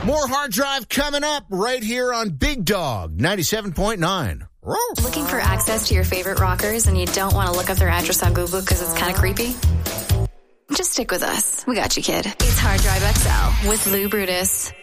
More Hard Drive coming up right here on Big Dog 97.9. Looking for access to your favorite rockers and you don't want to look up their address on Google because it's kind of creepy? Just stick with us. We got you, kid. It's Hard Drive XL with Lou Brutus.